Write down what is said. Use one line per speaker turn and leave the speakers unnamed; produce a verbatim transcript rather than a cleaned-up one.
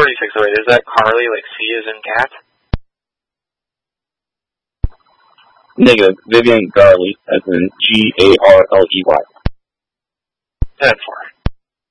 forty-six oh eight, is that Carly, like C as in cat?
Negative. Vivian Garley, as in G A R L E Y.
ten four.